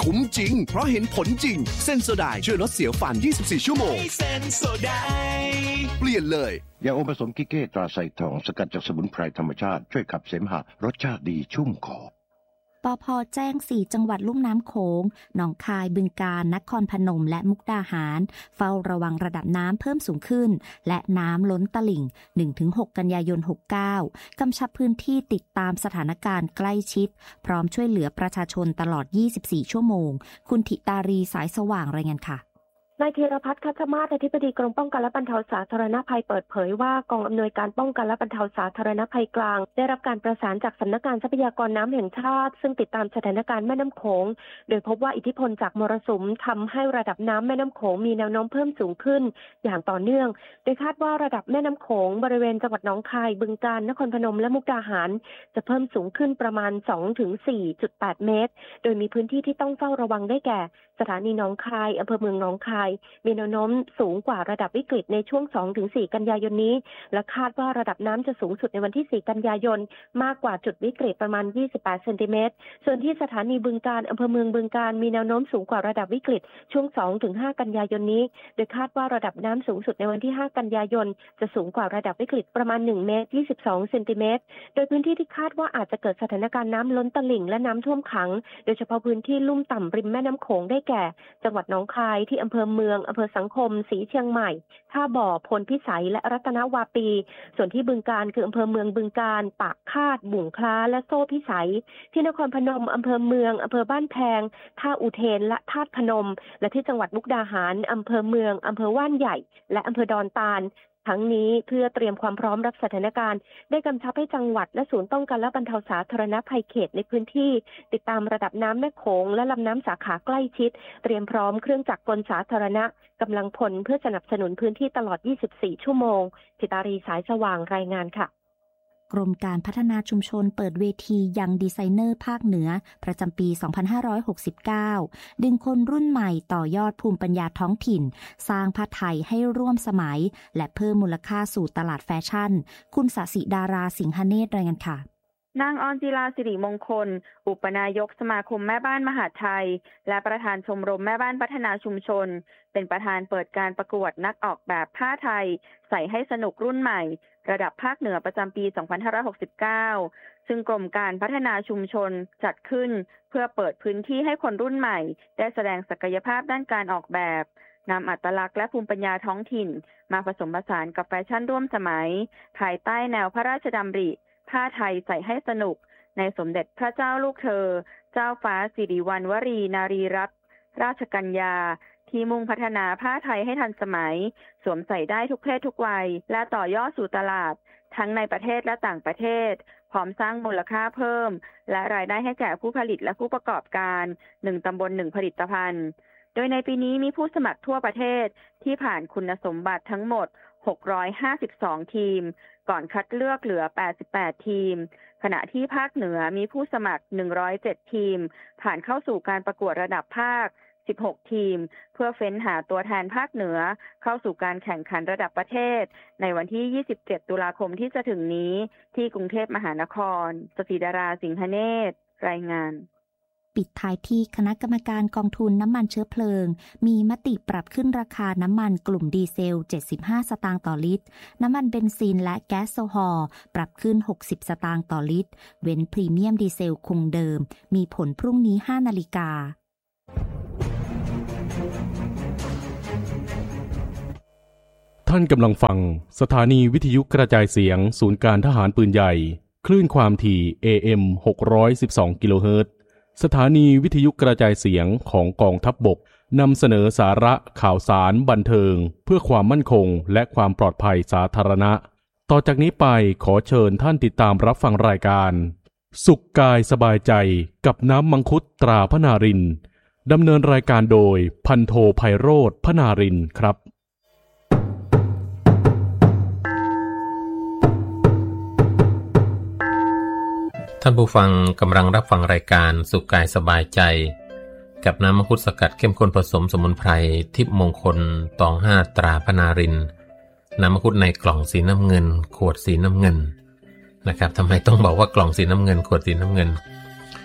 คุ้มจริงเพราะเห็นผลจริงเซนโซไดช่วยลดเสียวฟัน24ชั่วโมงเซนโซไดเปลี่ยนเลยยาอมผสมกิเก้ตราไซทองสกัดจากสมุนไพรธรรมชาติช่วยขับเสมหะรสชาติดีชุ่มคอปภ.แจ้ง4จังหวัดลุ่มน้ำโขงหนองคายบึงกาฬนครพนมและมุกดาหารเฝ้าระวังระดับน้ำเพิ่มสูงขึ้นและน้ำล้นตลิ่ง 1-6 กันยายน 69 กำชับพื้นที่ติดตามสถานการณ์ใกล้ชิดพร้อมช่วยเหลือประชาชนตลอด24ชั่วโมงคุณธิตารีสายสว่างรายงานค่ะนายธีรพัฒน์ คัชมาศ อธิบดีกรมป้องกันและบรรเทาสาธารณภัยเปิดเผยว่ากองอำนวยการป้องกันและบรรเทาสาธารณภัยกลางได้รับการประสานจากสำนักงานทรัพยากรน้ำแห่งชาติซึ่งติดตามสถานการณ์แม่น้ำโขงโดยพบว่าอิทธิพลจากมรสุมทำให้ระดับน้ำแม่น้ำโขงมีแนวโน้มเพิ่มสูงขึ้นอย่างต่อเนื่องโดยคาดว่าระดับแม่น้ำโขงบริเวณจังหวัดหนองคายบึงกาฬนครพนมและมุกดาหารจะเพิ่มสูงขึ้นประมาณ 2-4.8 เมตรโดยมีพื้นที่ที่ต้องเฝ้าระวังได้แก่สถานีหนองคายอำเภอเมืองหนองคายมีแนวโน้มสูงกว่าระดับวิกฤตในช่วง 2-4 กันยายนนี้และคาดว่าระดับน้ำจะสูงสุดในวันที่ 4 กันยายนมากกว่าจุดวิกฤตประมาณ 28 เซนติเมตรส่วนที่สถานีบึงกาฬอำเภอเมืองบึงกาฬมีแนวโน้มสูงกว่าระดับวิกฤตช่วง 2-5 กันยายนนี้โดยคาดว่าระดับน้ำสูงสุดในวันที่ 5 กันยายนจะสูงกว่าระดับวิกฤตประมาณ 1 เมตร 22 เซนติเมตรโดยพื้นที่ที่คาดว่าอาจจะเกิดสถานการณ์น้ำล้นตลิ่งและน้ำท่วมขังโดยเฉพาะพื้นที่ลุ่มต่ำริมแม่น้ำโขงได้แก่จังหวัดหนองคายที่อำเภอเมืองอำเภอสังคมศรีเชียงใหม่ท่าบ่อพลพิสัยและรัตนวาปีส่วนที่บึงกาฬคืออำเภอเมืองบึงกาฬปากคาดบุ่งคล้าและโซ่พิสัยที่นครพนมอำเภอเมืองอำเภอบ้านแพงท่าอุเทนและธาตุพนมและที่จังหวัดมุกดาหารอำเภอเมืองอำเภอว่านใหญ่และอำเภอดอนตาลทั้งนี้เพื่อเตรียมความพร้อมรับสถานการณ์ได้กำชับให้จังหวัดและศูนย์ป้องกันและบรรเทาสาธารณภัยเขตในพื้นที่ติดตามระดับน้ำแม่โขงและลำน้ำสาขาใกล้ชิดเตรียมพร้อมเครื่องจักรกลสาธารณะกำลังพลเพื่อสนับสนุนพื้นที่ตลอด24ชั่วโมงธิตารีสายสว่างรายงานค่ะกรมการพัฒนาชุมชนเปิดเวทียังดีไซเนอร์ภาคเหนือประจำปี 2569 ดึงคนรุ่นใหม่ต่อยอดภูมิปัญญาท้องถิ่นสร้างผ้าไทยให้ร่วมสมัยและเพิ่มมูลค่าสู่ตลาดแฟชั่นคุณศศิดาราสิงหเนตรรายงานค่ะนางออนจิลาสิริมงคลอุปนายกสมาคมแม่บ้านมหาดไทยและประธานชมรมแม่บ้านพัฒนาชุมชนเป็นประธานเปิดการประกวดนักออกแบบผ้าไทยใส่ให้สนุกรุ่นใหม่ระดับภาคเหนือประจำปี 2569 ซึ่งกรมการพัฒนาชุมชนจัดขึ้นเพื่อเปิดพื้นที่ให้คนรุ่นใหม่ได้แสดงศักยภาพด้านการออกแบบนำอัตลักษณ์และภูมิปัญญาท้องถิ่นมาผสมผสานกับแฟชั่นร่วมสมัยภายใต้แนวพระราชดำริผ้าไทยใส่ให้สนุกในสมเด็จพระเจ้าลูกเธอเจ้าฟ้าสิริวัณวรีนารีรัตนราชกัญญาที่มุ่งพัฒนาผ้าไทยให้ทันสมัยสวมใส่ได้ทุกเพศทุกวัยและต่อยอดสู่ตลาดทั้งในประเทศและต่างประเทศพร้อมสร้างมูลค่าเพิ่มและรายได้ให้แก่ผู้ผลิตและผู้ประกอบการ1ตำบล1ผลิตภัณฑ์โดยในปีนี้มีผู้สมัครทั่วประเทศที่ผ่านคุณสมบัติทั้งหมด652ทีมก่อนคัดเลือกเหลือ88ทีมขณะที่ภาคเหนือมีผู้สมัคร107ทีมผ่านเข้าสู่การประกวดระดับภาค16ทีมเพื่อเฟ้นหาตัวแทนภาคเหนือเข้าสู่การแข่งขันระดับประเทศในวันที่27ตุลาคมที่จะถึงนี้ที่กรุงเทพมหานครศศิดาราสิงหเนตรรายงานปิดท้ายที่คณะกรรมการกองทุนน้ำมันเชื้อเพลิงมีมติปรับขึ้นราคาน้ำมันกลุ่มดีเซล75สตางค์ต่อลิตรน้ำมันเบนซินและแก๊สโซฮอล์ปรับขึ้น60สตางค์ต่อลิตรเว้นพรีเมียมดีเซลคงเดิมมีผลพรุ่งนี้ 5 นาฬิกาท่านกำลังฟังสถานีวิทยุกระจายเสียงศูนย์การทหารปืนใหญ่คลื่นความถี่ AM 612 กิโลเฮิรตซ์สถานีวิทยุกระจายเสียงของกองทัพบกนำเสนอสาระข่าวสารบันเทิงเพื่อความมั่นคงและความปลอดภัยสาธารณะต่อจากนี้ไปขอเชิญท่านติดตามรับฟังรายการสุขกายสบายใจกับน้ำมังคุดตราพนารินดำเนินรายการโดยพันโทไพโรจน์พนารินครับท่านผู้ฟังกำลังรับฟังรายการสุขกายสบายใจกับน้ำมังคุดสกัดเข้มข้นผสมสมุนไพรทิพย์มงคลตอง5ตราพนารินน้ำมังคุดในกล่องสีน้ำเงินขวดสีน้ำเงินนะครับทำไมต้องบอกว่ากล่องสีน้ำเงินขวดสีน้ำเงิน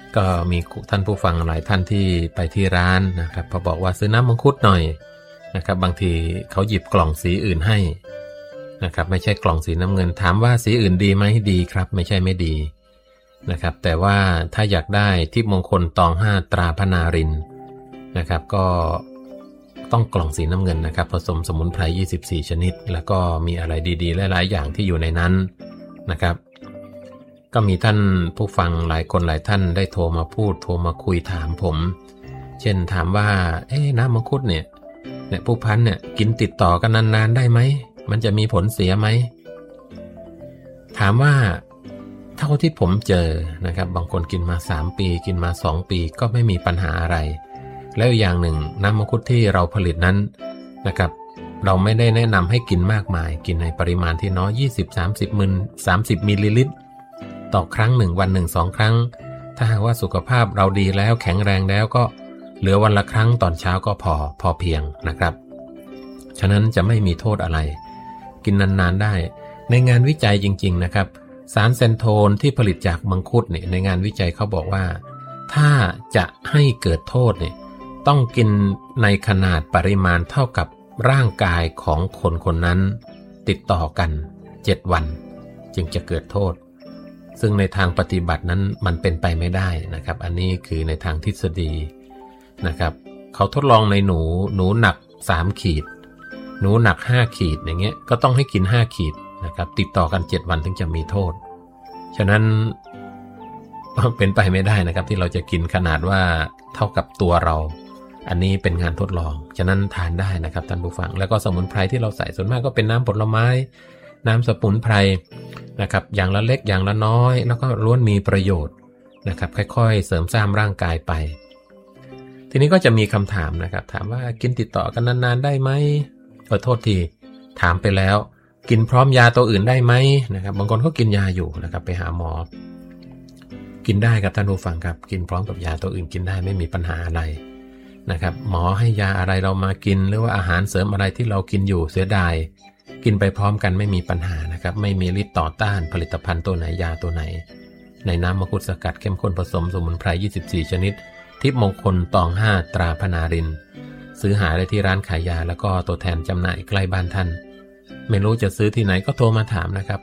ก็มีท่านผู้ฟังหลายท่านที่ไปที่ร้านนะครับพอบอกว่าซื้อน้ำมังคุดหน่อยนะครับบางทีเขาหยิบกล่องสีอื่นให้นะครับไม่ใช่กล่องสีน้ำเงินถามว่าสีอื่นดีไหมดีครับไม่ใช่ไม่ดีนะครับแต่ว่าถ้าอยากได้ทิพย์มงคลตอง5ตราพนารินนะครับก็ต้องกล่องสีน้ำเงินนะครับผสมสมุนไพร24ชนิดแล้วก็มีอะไรดีๆหลายๆอย่างที่อยู่ในนั้นนะครับก็มีท่านผู้ฟังหลายคนหลายท่านได้โทรมาพูดโทรมาคุยถามผมเช่นถามว่าน้ำมังคุดเนี่ยผู้พันเนี่ยกินติดต่อกันนานๆได้ไหมมันจะมีผลเสียไหมถามว่าเท่าที่ผมเจอนะครับบางคนกินมา3ปีกินมา2ปีก็ไม่มีปัญหาอะไรแล้วอย่างหนึ่งน้ำมังคุดที่เราผลิตนั้นนะครับเราไม่ได้แนะนำให้กินมากมายกินในปริมาณที่น้อย 20-30 มิลลิลิตรต่อครั้ง1วัน1-2 ครั้งถ้าหากว่าสุขภาพเราดีแล้วแข็งแรงแล้วก็เหลือวันละครั้งตอนเช้าก็พอเพียงนะครับฉะนั้นจะไม่มีโทษอะไรกินนานๆได้ในงานวิจัยจริงๆนะครับสารเซนโทนที่ผลิตจากมังคุดเนี่ยในงานวิจัยเขาบอกว่าถ้าจะให้เกิดโทษเนี่ยต้องกินในขนาดปริมาณเท่ากับร่างกายของคนคนนั้นติดต่อกัน7วันจึงจะเกิดโทษซึ่งในทางปฏิบัตินั้นมันเป็นไปไม่ได้นะครับอันนี้คือในทางทฤษฎีนะครับเขาทดลองในหนูหนัก3ขีดหนูหนัก5ขีดอย่างเงี้ยก็ต้องให้กิน5ขีดนะครับติดต่อกัน7วันถึงจะมีโทษฉะนั้นเป็นไปไม่ได้นะครับที่เราจะกินขนาดว่าเท่ากับตัวเราอันนี้เป็นงานทดลองฉะนั้นทานได้นะครับท่านผู้ฟังแล้วก็สมุนไพรที่เราใส่ส่วนมากก็เป็นน้ำผลไม้น้ำสมุนไพรนะครับอย่างละเล็กอย่างละน้อยแล้วก็ล้วนมีประโยชน์นะครับค่อยๆเสริมสร้างร่างกายไปทีนี้ก็จะมีคำถามนะครับถามว่ากินติดต่อกันนานๆได้ไหมขอโทษทีถามไปแล้วกินพร้อมยาตัวอื่นได้ไหมนะครับบางคนก็กินยาอยู่นะครับไปหาหมอกินได้ครับท่านผู้ฟังครับกินพร้อมกับยาตัวอื่นกินได้ไม่มีปัญหาอะไรนะครับหมอให้ยาอะไรเรามากินหรือว่าอาหารเสริมอะไรที่เรากินอยู่เสียดายกินไปพร้อมกันไม่มีปัญหานะครับไม่มีฤทธิ์ต่อต้านผลิตภัณฑ์ตัวไหนยาตัวไหนในน้ำมังคุดสกัดเข้มข้นผสมสมุนไพร24ชนิดทิพย์มงคลตอง5ตราพนารินซื้อหาได้ที่ร้านขายยาแล้วก็ตัวแทนจำหน่ายใกล้บ้านท่านไม่รู้จะซื้อที่ไหนก็โทรมาถามนะครับ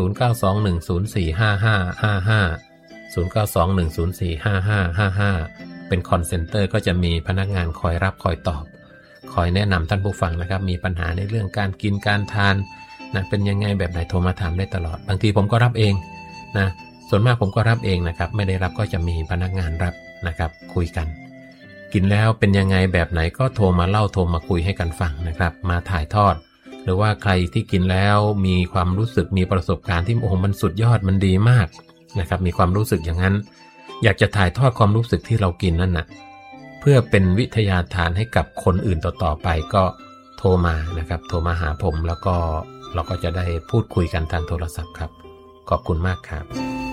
0921045555 เป็นคอนเซ็นเตอร์ก็จะมีพนักงานคอยรับคอยตอบคอยแนะนำท่านผู้ฟังนะครับมีปัญหาในเรื่องการกินการทานนะเป็นยังไงแบบไหนโทรมาถามได้ตลอดบางทีผมก็รับเองนะส่วนมากผมก็รับเองนะครับไม่ได้รับก็จะมีพนักงานรับนะครับคุยกันกินแล้วเป็นยังไงแบบไหนก็โทรมาเล่าโทรมาคุยให้กันฟังนะครับมาถ่ายทอดหรือว่าใครที่กินแล้วมีความรู้สึกมีประสบการณ์ที่โอ้โหมันสุดยอดมันดีมากนะครับมีความรู้สึกอย่างนั้นอยากจะถ่ายทอดความรู้สึกที่เรากินนั่นนะเพื่อเป็นวิทยาทานให้กับคนอื่นต่อๆไปก็โทรมานะครับโทรมาหาผมแล้วก็เราก็จะได้พูดคุยกันทางโทรศัพท์ครับขอบคุณมากครับ